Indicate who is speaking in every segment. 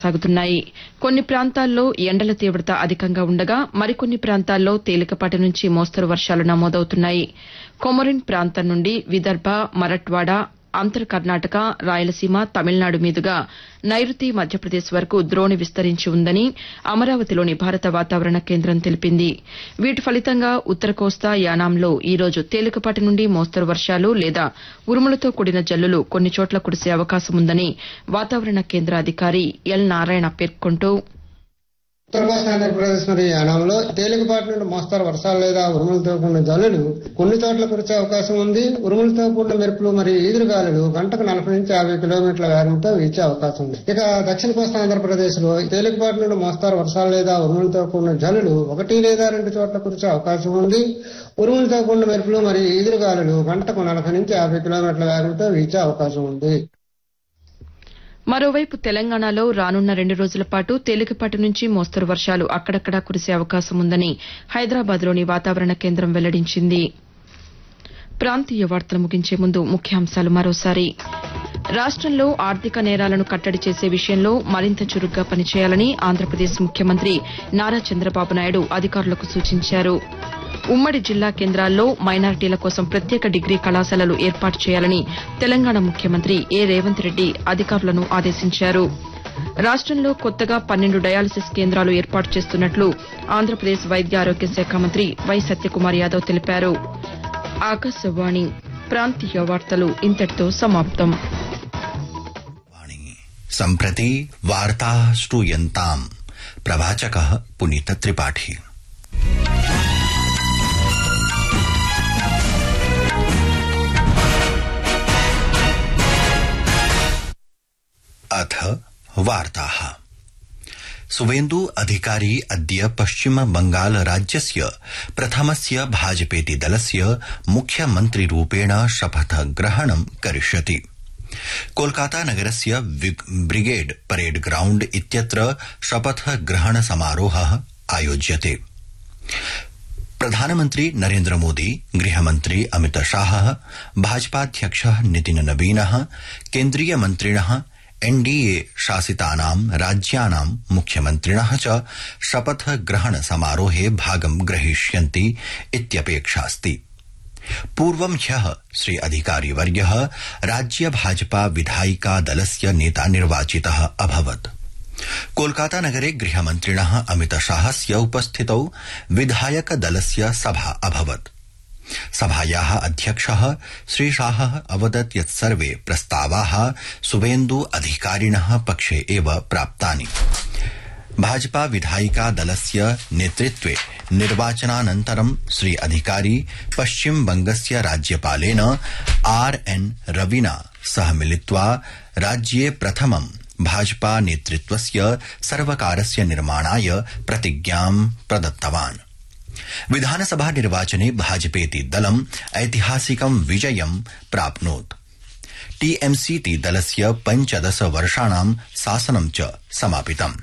Speaker 1: సాగుతున్నాయి. కొన్ని ప్రాంతాల్లో ఎండల తీవ్రత అధికంగా ఉండగా మరికొన్ని ప్రాంతాల్లో తేలికపాటి నుంచి మోస్తరు వర్షాలు నమోదవుతున్నాయి. కొమరిన్ ప్రాంతం నుండి విదర్భ, మరఠ్వాడా, అంతర్ కర్ణాటక, రాయలసీమ, తమిళనాడు మీదుగా నైరుతి మధ్యప్రదేశ్ వరకు ద్రోణి విస్తరించి ఉందని అమరావతిలోని భారత వాతావరణ కేంద్రం తెలిపింది. వీటి ఫలితంగా ఉత్తర కోస్తా, యానాంలో ఈ రోజు తేలికపాటి నుండి మోస్తరు వర్షాలు లేదా ఉరుములతో కూడిన జల్లులు కొన్ని చోట్ల కురిసే అవకాశం ఉందని వాతావరణ కేంద్ర అధికారి ఎల్ నారాయణ పేర్కొంటూ
Speaker 2: ఉత్తర కోస్తా ఆంధ్రప్రదేశ్ మరియు యానాంలో తేలికపాటి నుండి మోస్తరు వర్షాలు లేదా ఉరుములతో కూడిన జల్లులు కొన్ని చోట్ల కురిసే అవకాశం ఉంది. ఉరుములతో కూడిన మెరుపులు మరియు ఈదురుగాలులు గంటకు 40 నుంచి 50 కిలోమీటర్ల వేగంతో వీచే అవకాశం ఉంది. ఇక దక్షిణ కోస్తా ఆంధ్రప్రదేశ్ లో తేలికపాటి నుండి మోస్తరు వర్షాలు లేదా ఉరుములతో కూడిన జల్లులు 1 లేదా 2 చోట్ల కురిసే అవకాశం ఉంది. ఉరుములతో కూడిన మెరుపులు మరియు ఈదురుగాలులు గంటకు 40 నుంచి 50 కిలోమీటర్ల వేగంతో వీచే అవకాశం ఉంది.
Speaker 1: మరోవైపు తెలంగాణలో రానున్న 2 రోజుల పాటు తేలికపాటి నుంచి మోస్తరు వర్షాలు అక్కడక్కడా కురిసే అవకాశం ఉందని హైదరాబాద్లోని వాతావరణ కేంద్రం వెల్లడించింది. ప్రాంతీయ వార్తలు ముగించే ముందు ముఖ్యాంశాలు మరోసారి. రాష్టంలో ఆర్థిక నేరాలను కట్టడి చేసే విషయంలో మరింత చురుగ్గా పనిచేయాలని ఆంధ్రప్రదేశ్ ముఖ్యమంత్రి నారా చంద్రబాబు నాయుడు అధికారులకు సూచించారు. ఉమ్మడి జిల్లా కేంద్రాల్లో మైనారిటీల కోసం ప్రత్యేక డిగ్రీ కళాశాలలు ఏర్పాటు చేయాలని తెలంగాణ ముఖ్యమంత్రి ఏ రేవంత్ రెడ్డి అధికారులను ఆదేశించారు. రాష్టంలో కొత్తగా 12 డయాలసిస్ కేంద్రాలు ఏర్పాటు చేస్తున్నట్లు ఆంధ్రప్రదేశ్ వైద్య ఆరోగ్య శాఖ మంత్రి వై సత్యకుమార్ యాదవ్ తెలిపారు. ఆకాశవాణి ప్రాంతీయ వార్తలు ఇంతటితో సమాప్తం.
Speaker 3: सम्प्रति वार्ताः श्रूयन्ताम्. प्रवाचकः पुनीत त्रिपाठी. अथ वार्ताः. सुवेन्दु अधिकारी अद्य पश्चिम बंगाल राज्यस्य प्रथमस्य भाजपेति दलस्य मुख्यमन्त्रिरूपेण शपथग्रहणं करिष्यति. कोलकाता नगरस्य ब्रिगेड परेड ग्राउण्ड इत्यत्र शपथग्रहण समारोहः आयोज्यते. प्रधानमन्त्री नरेन्द्र मोदी, गृहमन्त्री अमित शाहः, भाजपाध्यक्षः नितिन नवीनः, केन्द्रीय मन्त्रिणः, एनडीए शासितानां राज्यानां मुख्यमन्त्रिणः च शपथग्रहण समारोहे भागं ग्रहीष्यन्ति इत्यपेक्षास्ति. पूर्वं ह्यः श्री अधिकारीवर्यः राज्य भाजपा विधायिका दलस्य नेता निर्वाचितः अभवत्. कोलकाता नगरे गृहमन्त्रिणः अमित शाहस्य उपस्थितौ विधायक दलस्य सभा अभवत्. सभायाः अध्यक्षः श्री शाहः अवदत् यत् सर्वे प्रस्तावाः सुवेन्दु अधिकारिणः पक्षे एव प्राप्तानि. भाजपा विधायिका दलस्य नेतृत्वे निर्वाचनानन्तरं श्री अधिकारी पश्चिम बंगस्य राज्यपालेन आरएन रविना सह मिलित्वा राज्ये प्रथमं भाजपा नेतृत्वस्य सर्वकारस्य निर्माणाय प्रतिज्ञां प्रदत्तवान्. विधानसभा निर्वाचने भाजपेति दलम् ऐतिहासिकं विजयं प्राप्नोत्. टीएमसीटी दलस्य 15 वर्षाणां शासनं च समापितम्.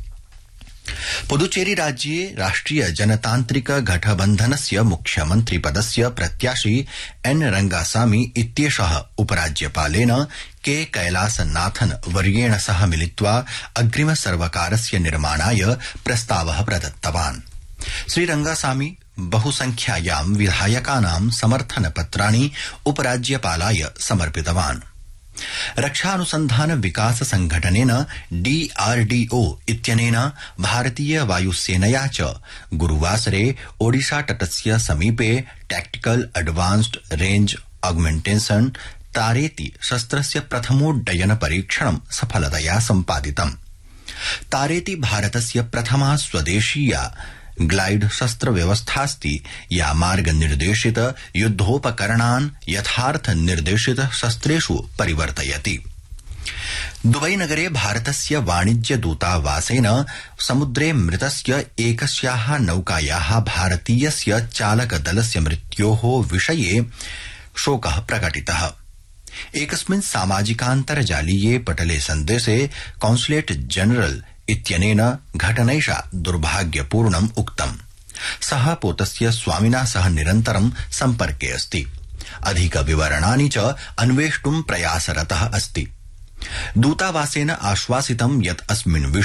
Speaker 3: पुदुचेरी राज्ये राष्ट्रिय जनतान्त्रिक गठबन्धनस्य मुख्यमन्त्री पदस्य प्रत्याशी एन रंगासामी इत्येषः उपराज्यपालेन के कैलासनाथन वर्येण सह मिलित्वा अग्रिम सर्वकारस्य निर्माणाय प्रस्तावः प्रदत्तवान्. श्री रंगासामी बहुसंख्यायां विधायकानां समर्थनपत्राणि उपराज्यपालाय समर्पितवान्. रक्षा अनुसंधान विकास संघटनेन डीआरडीओ इत्यनेन भारतीय वायुसेनया च गुरुवासरे ओडिशा तटस्य समीपे टैक्टिकल एडवांस्ड रेंज ऑगमेंटेशन तारेति शस्त्रस्य प्रथमोड्डयन परीक्षणं सफलतया सम्पादितम्. तारेति भारतस्य प्रथमा स्वदेशीया ग्लाइड शस्त्र व्यवस्थास्ति या मार्ग निर्देशित युद्धोपकरणान् यथार्थ निर्देशित शस्त्रेषु परिवर्तयति. दुबई नगरे भारतस्य वाणिज्य दूतावासेन समुद्रे मृतस्य एकस्याः नौकायाः भारतीयस्य चालकदलस्य मृत्योः विषये शोकः प्रकटितः. एकस्मिन् सामाजिकान्तर्जालीये पटले सन्देशे कॉन्सुलेट जनरल इत्यनेन घटनैषा दुर्भाग्यपूर्णम् उक्तम्. सः पोतस्य स्वामिना सह निरन्तरं सम्पर्के अस्ति. अधिक विवरणानि च अन्वेष्टुं प्रयासरतः अस्ति. दूतावासेन आश्वासितं यत् अस्मिन्